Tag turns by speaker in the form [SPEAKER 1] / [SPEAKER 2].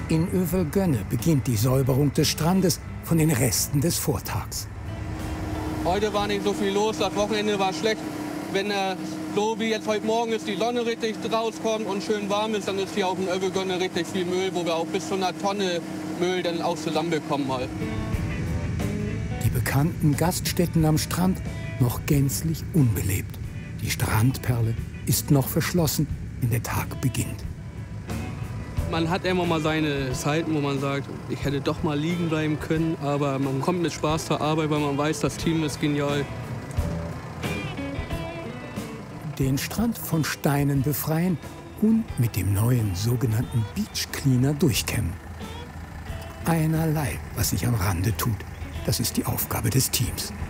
[SPEAKER 1] In Övelgönne beginnt die Säuberung des Strandes von den Resten des Vortags.
[SPEAKER 2] Heute war nicht so viel los, das Wochenende war schlecht. Wenn so wie jetzt heute Morgen ist, die Sonne richtig rauskommt und schön warm ist, dann ist hier auf dem Övelgönne richtig viel Müll, wo wir auch bis zu einer Tonne Müll dann auch zusammenbekommen mal.
[SPEAKER 1] Die bekannten Gaststätten am Strand noch gänzlich unbelebt. Die Strandperle ist noch verschlossen, wenn der Tag beginnt.
[SPEAKER 2] Man hat immer mal seine Zeiten, wo man sagt, ich hätte doch mal liegen bleiben können, aber man kommt mit Spaß zur Arbeit, weil man weiß, das Team ist genial.
[SPEAKER 1] Den Strand von Steinen befreien und mit dem neuen sogenannten Beach Cleaner durchkämmen. Einerlei, was sich am Rande tut. Das ist die Aufgabe des Teams.